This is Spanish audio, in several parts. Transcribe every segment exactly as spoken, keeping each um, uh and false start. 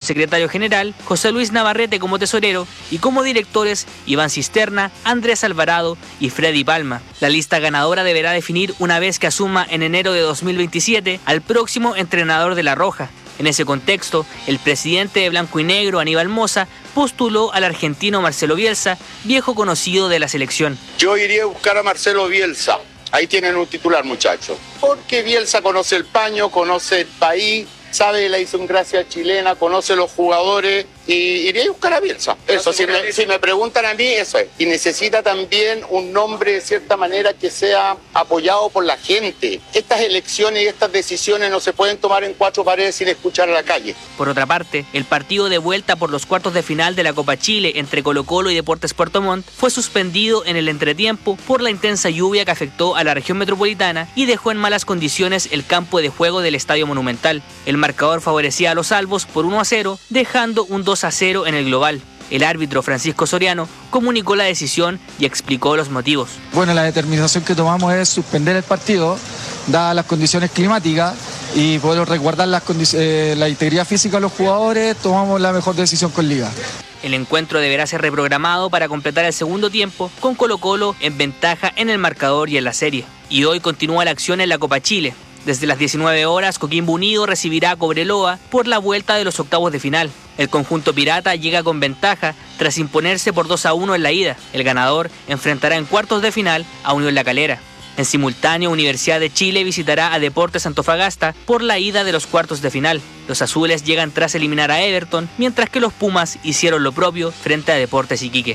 secretario general, José Luis Navarrete como tesorero y como directores Iván Cisterna, Andrés Alvarado y Freddy Palma. La lista ganadora deberá definir una vez que asuma en enero de dos mil veintisiete al próximo entrenador de La Roja. En ese contexto, el presidente de Blanco y Negro, Aníbal Mosa, postuló al argentino Marcelo Bielsa, viejo conocido de la selección. Yo iría a buscar a Marcelo Bielsa. Ahí tienen un titular, muchachos. Porque Bielsa conoce el paño, conoce el país, sabe la idiosincrasia chilena, conoce los jugadores y iría a buscar a Bielsa. Eso, si me, si me preguntan a mí, eso es. Y necesita también un nombre, de cierta manera, que sea apoyado por la gente. Estas elecciones y estas decisiones no se pueden tomar en cuatro paredes sin escuchar a la calle. Por otra parte, el partido de vuelta por los cuartos de final de la Copa Chile entre Colo-Colo y Deportes Puerto Montt fue suspendido en el entretiempo por la intensa lluvia que afectó a la región metropolitana y dejó en malas condiciones el campo de juego del Estadio Monumental. El marcador favorecía a los albos por uno a cero, dejando un dos a cero en el global. El árbitro Francisco Soriano comunicó la decisión y explicó los motivos. Bueno, la determinación que tomamos es suspender el partido, dadas las condiciones climáticas, y poder resguardar las eh, la integridad física de los jugadores. Tomamos la mejor decisión con Liga. El encuentro deberá ser reprogramado para completar el segundo tiempo, con Colo-Colo en ventaja en el marcador y en la serie. Y hoy continúa la acción en la Copa Chile. Desde las diecinueve horas, Coquimbo Unido recibirá a Cobreloa por la vuelta de los octavos de final. El conjunto pirata llega con ventaja tras imponerse por dos a uno en la ida. El ganador enfrentará en cuartos de final a Unión La Calera. En simultáneo, Universidad de Chile visitará a Deportes Antofagasta por la ida de los cuartos de final. Los azules llegan tras eliminar a Everton, mientras que los Pumas hicieron lo propio frente a Deportes Iquique.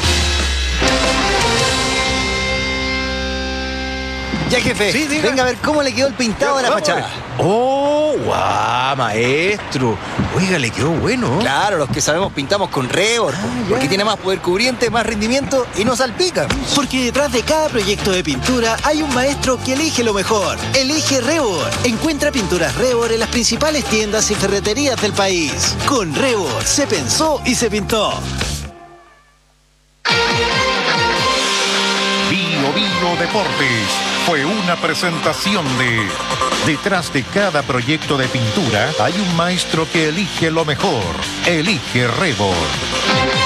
Ya, jefe, sí, venga a ver cómo le quedó el pintado de la fachada. ¡Oh, guau, maestro! Oiga, le quedó bueno. Claro, los que sabemos pintamos con Rebord, ah, porque tiene más poder cubriente, más rendimiento y no salpica. Porque detrás de cada proyecto de pintura hay un maestro que elige lo mejor. Elige Rebord. Encuentra pinturas Rebord en las principales tiendas y ferreterías del país. Con Rebord se pensó y se pintó. Bio Bio Deportes fue una presentación de... Detrás de cada proyecto de pintura hay un maestro que elige lo mejor. Elige Rebord.